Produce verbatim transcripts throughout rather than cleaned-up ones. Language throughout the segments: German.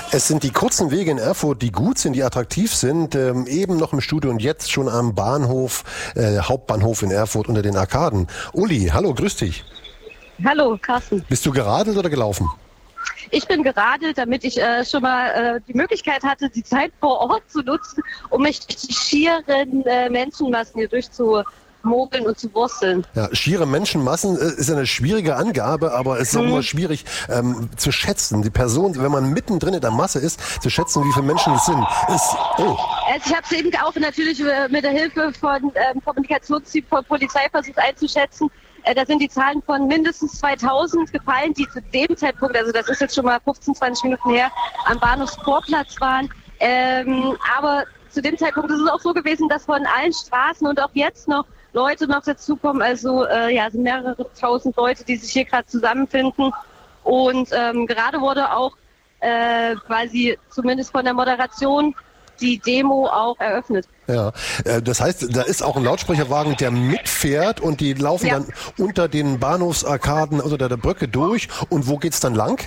Es sind die kurzen Wege in Erfurt, die gut sind, die attraktiv sind. Ähm, eben noch im Studio und jetzt schon am Bahnhof, äh, Hauptbahnhof in Erfurt unter den Arkaden. Uli, hallo, grüß dich. Hallo, Carsten. Bist du geradelt oder gelaufen? Ich bin geradelt, damit ich äh, schon mal äh, die Möglichkeit hatte, die Zeit vor Ort zu nutzen, um mich durch die schieren äh, Menschenmassen hier durchzumogeln und zu wursteln. Ja, schiere Menschenmassen äh, ist eine schwierige Angabe, aber es ist auch hm. immer schwierig ähm, zu schätzen. Die Person, wenn man mittendrin in der Masse ist, zu schätzen, wie viele Menschen es sind. Ist, oh. Also ich habe es eben auch natürlich äh, mit der Hilfe von ähm, Kommunikationsteam von Polizei versucht einzuschätzen. Äh, da sind die Zahlen von mindestens zweitausend gefallen, die zu dem Zeitpunkt, also das ist jetzt schon mal fünfzehn, zwanzig Minuten her, am Bahnhofsvorplatz waren. Ähm, aber zu dem Zeitpunkt ist es auch so gewesen, dass von allen Straßen und auch jetzt noch Leute noch dazukommen. Also äh, ja, sind mehrere tausend Leute, die sich hier gerade zusammenfinden. Und ähm, gerade wurde auch äh, quasi zumindest von der Moderation die Demo auch eröffnet. Ja, äh, das heißt, da ist auch ein Lautsprecherwagen, der mitfährt und die laufen ja dann unter den Bahnhofsarkaden, also der, der Brücke durch. Und wo geht's dann lang?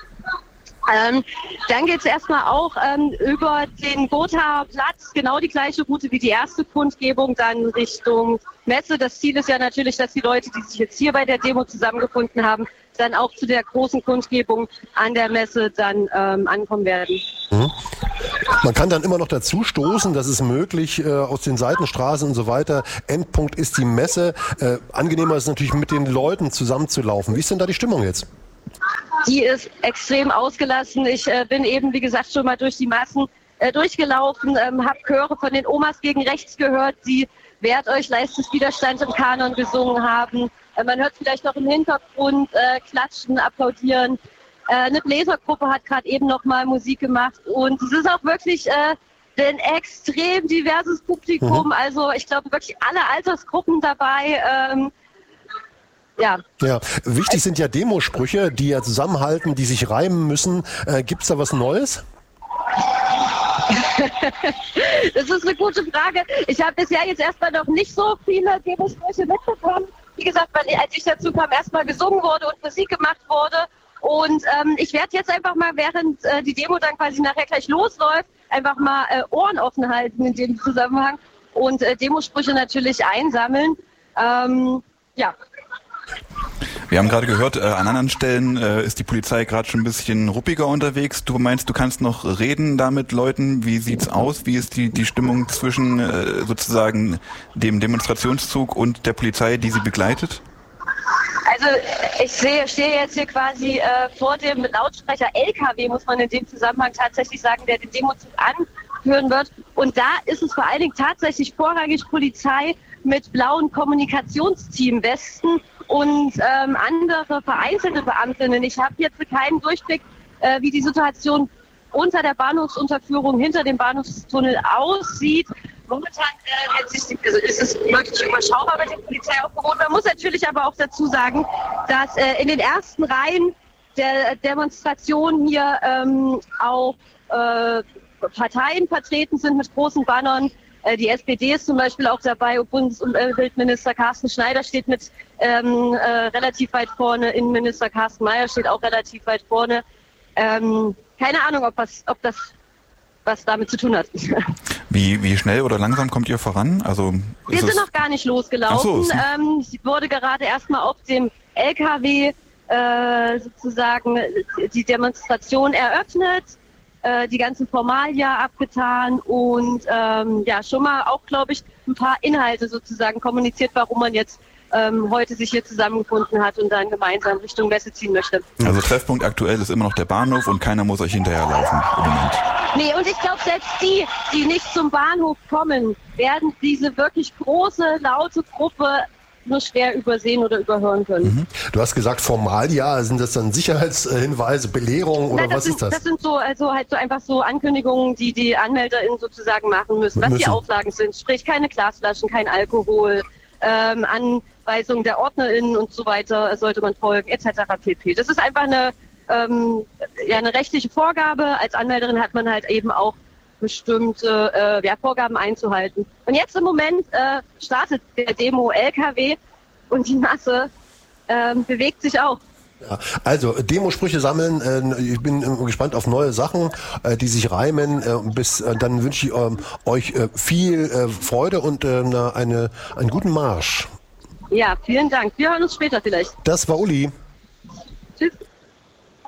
Ähm, dann geht es erstmal auch ähm, über den Gothaer Platz, genau die gleiche Route wie die erste Kundgebung, dann Richtung Messe. Das Ziel ist ja natürlich, dass die Leute, die sich jetzt hier bei der Demo zusammengefunden haben, dann auch zu der großen Kundgebung an der Messe dann ähm, ankommen werden. Mhm. Man kann dann immer noch dazu stoßen, das ist möglich, äh, aus den Seitenstraßen und so weiter. Endpunkt ist die Messe. Äh, angenehmer ist natürlich, mit den Leuten zusammenzulaufen. Wie ist denn da die Stimmung jetzt? Die ist extrem ausgelassen. Ich äh, bin eben, wie gesagt, schon mal durch die Massen äh, durchgelaufen, ähm, habe Chöre von den Omas gegen rechts gehört, die "Wehrt euch, leistet Widerstand" im Kanon gesungen haben. Äh, man hört vielleicht noch im Hintergrund äh, klatschen, applaudieren. Äh, eine Bläsergruppe hat gerade eben noch mal Musik gemacht und es ist auch wirklich äh, ein extrem diverses Publikum. Mhm. Also ich glaube wirklich alle Altersgruppen dabei. Ähm, Ja. Ja, wichtig sind ja Demosprüche, die ja zusammenhalten, die sich reimen müssen. Äh, gibt's da was Neues? Das ist eine gute Frage. Ich habe bisher jetzt erstmal noch nicht so viele Demosprüche mitbekommen. Wie gesagt, weil als ich dazu kam, erstmal gesungen wurde und Musik gemacht wurde. Und ähm, ich werde jetzt einfach mal, während äh, die Demo dann quasi nachher gleich losläuft, einfach mal äh, Ohren offen halten in dem Zusammenhang und äh, Demosprüche natürlich einsammeln. Ähm, ja. Wir haben gerade gehört, äh, an anderen Stellen äh, ist die Polizei gerade schon ein bisschen ruppiger unterwegs. Du meinst, du kannst noch reden da mit Leuten. Wie sieht's aus? Wie ist die, die Stimmung zwischen äh, sozusagen dem Demonstrationszug und der Polizei, die sie begleitet? Also ich sehe, stehe jetzt hier quasi äh, vor dem Lautsprecher L K W, muss man in dem Zusammenhang tatsächlich sagen, der den Demozug anführen wird. Und da ist es vor allen Dingen tatsächlich vorrangig Polizei mit blauen Kommunikationsteam-Westen und ähm, andere vereinzelte Beamtinnen. Ich habe jetzt keinen Durchblick, äh, wie die Situation unter der Bahnhofsunterführung, hinter dem Bahnhofstunnel aussieht. Momentan äh, sich, also ist es wirklich überschaubar mit dem Polizeiaufgebot. Man muss natürlich aber auch dazu sagen, dass äh, in den ersten Reihen der Demonstration hier ähm, auch äh, Parteien vertreten sind mit großen Bannern. Die S P D ist zum Beispiel auch dabei. Bundesumweltminister Carsten Schneider steht mit ähm, äh, relativ weit vorne. Innenminister Carsten Mayer steht auch relativ weit vorne. Ähm, keine Ahnung, ob, was, ob das was damit zu tun hat. Wie, wie schnell oder langsam kommt ihr voran? Also Wir sind noch gar nicht losgelaufen. So, ähm, sie wurde gerade erstmal auf dem L K W äh, sozusagen die Demonstration eröffnet. Die ganzen Formalien abgetan und ähm, ja schon mal auch, glaube ich, ein paar Inhalte sozusagen kommuniziert, warum man jetzt ähm, heute sich hier zusammengefunden hat und dann gemeinsam Richtung Messe ziehen möchte. Also Treffpunkt aktuell ist immer noch der Bahnhof und keiner muss euch hinterherlaufen im Moment. Nee, und ich glaube, selbst die, die nicht zum Bahnhof kommen, werden diese wirklich große, laute Gruppe nur schwer übersehen oder überhören können. Mhm. Du hast gesagt Formalia, sind das dann Sicherheitshinweise, Belehrungen oder Nein, was sind, ist das? Das sind so also halt so einfach so Ankündigungen, die die AnmelderInnen sozusagen machen müssen, was müssen. Die Auflagen sind, sprich keine Glasflaschen, kein Alkohol, ähm, Anweisungen der OrdnerInnen und so weiter sollte man folgen, et cetera pp. Das ist einfach eine, ähm, ja, eine rechtliche Vorgabe. Als Anmelderin hat man halt eben auch bestimmte äh, ja, Vorgaben einzuhalten. Und jetzt im Moment äh, startet der Demo L K W und die Masse ähm, bewegt sich auch. Ja, also Demosprüche sammeln, äh, ich bin äh, gespannt auf neue Sachen, äh, die sich reimen. Äh, bis äh, dann wünsche ich äh, euch äh, viel äh, Freude und äh, eine, einen guten Marsch. Ja, vielen Dank. Wir hören uns später vielleicht. Das war Uli.